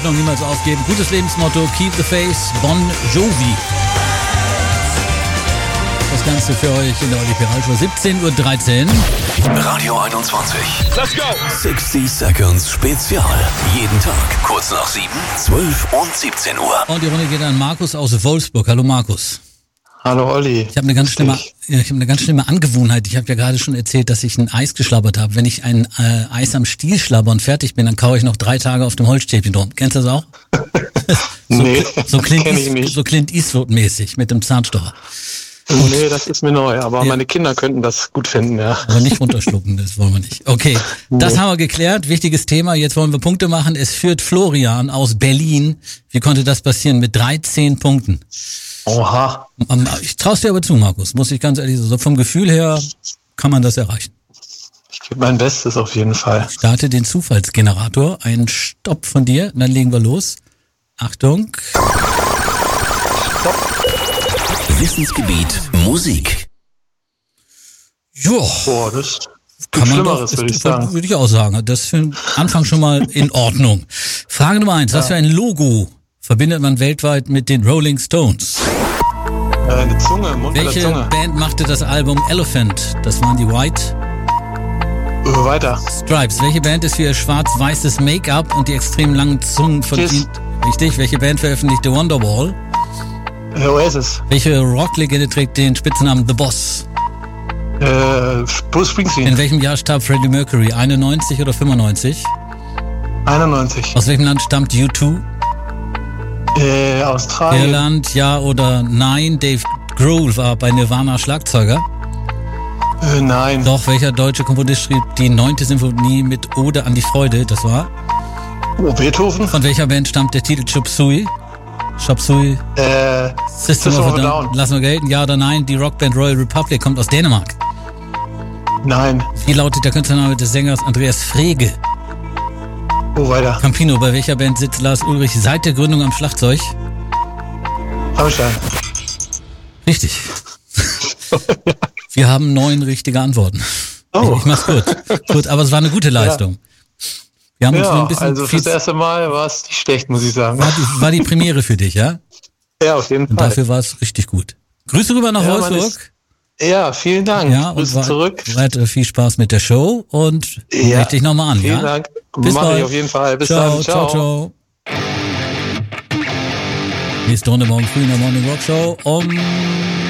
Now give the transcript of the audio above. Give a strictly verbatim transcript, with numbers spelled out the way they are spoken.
Hoffnung niemals aufgeben. Gutes Lebensmotto, keep the faith, Bon Jovi. Das Ganze für euch in der Olli Peral Show, siebzehn Uhr dreizehn. Radio einundzwanzig. Let's go! sechzig Seconds Spezial. Jeden Tag kurz nach sieben, zwölf und siebzehn Uhr. Und die Runde geht an Markus aus Wolfsburg. Hallo Markus. Hallo Olli. Ich habe eine ganz schlimme, ja, ich habe eine ganz schlimme Angewohnheit. Ich habe ja gerade schon erzählt, dass ich ein Eis geschlabbert habe. Wenn ich ein äh, Eis am Stiel schlabber und fertig bin, dann kaue ich noch drei Tage auf dem Holzstäbchen drum. Kennst du das auch? so, nee, so Clint, kenn ich nicht. So Clint Eastwood-mäßig mit dem Zahnstocher. Nee, das ist mir neu, aber ja. Meine Kinder könnten das gut finden, ja. Aber nicht runterschlucken, das wollen wir nicht. Okay, das nee. haben wir geklärt. Wichtiges Thema. Jetzt wollen wir Punkte machen. Es führt Florian aus Berlin. Wie konnte das passieren? Mit dreizehn Punkten. Oha. Ich trau's dir aber zu, Markus. Muss ich ganz ehrlich sagen. So vom Gefühl her kann man das erreichen. Ich gebe mein Bestes auf jeden Fall. Ich starte den Zufallsgenerator. Ein Stopp von dir, dann legen wir los. Achtung. Stopp. Wissensgebiet Musik. Jo. Boah, das kann man Schlimmeres, doch, würde ich sagen. Würde ich auch sagen. Das ist für den Anfang schon mal in Ordnung. Frage Nummer eins. Ja. Was für ein Logo verbindet man weltweit mit den Rolling Stones? Äh, eine Zunge im Mund. Welche der Zunge. Band machte das Album Elephant? Das waren die White Äh, weiter. Stripes. Welche Band ist für ihr schwarz-weißes Make-up und die extrem langen Zungen verdient? Richtig. Welche Band veröffentlichte Wonderwall? Äh, Oasis. Welche Rocklegende trägt den Spitznamen The Boss? Äh, Bruce Springsteen. In welchem Jahr starb Freddie Mercury? einundneunzig oder fünfundneunzig? einundneunzig. Aus welchem Land stammt U zwei? Äh, Australien. Irland, ja oder nein? Dave Grohl war bei Nirvana Schlagzeuger. Äh, nein. Doch, welcher deutsche Komponist schrieb die neunte Symphonie mit Ode an die Freude? Das war? Oh, Beethoven. Von welcher Band stammt der Titel Chop Suey? Chop Suey? Äh, System of a Down. Lassen wir gelten, ja oder nein? Die Rockband Royal Republic kommt aus Dänemark. Nein. Wie lautet der Künstlername des Sängers Andreas Frege? Oh, weiter. Campino, bei welcher Band sitzt Lars Ulrich seit der Gründung am Schlagzeug? Rammstein. Richtig. Wir haben neun richtige Antworten. Oh. Ich mach's gut. Gut, aber es war eine gute Leistung. Ja. Wir haben ja, uns nur ein bisschen also fürs erste Mal war es nicht schlecht, muss ich sagen. War die, war die Premiere für dich, ja? Ja, auf jeden Und Fall. dafür war es richtig gut. Grüße rüber nach ja, Wolfsburg. Ja, vielen Dank. Ja, Grüße und zurück. Weiter viel Spaß mit der Show und ja. melde dich nochmal an, vielen ja? Dank. Bis Mach bald. ich auf jeden Fall. Bis ciao, dann. Ciao, ciao. Nächste Runde morgen früh in der Morning Rock Show um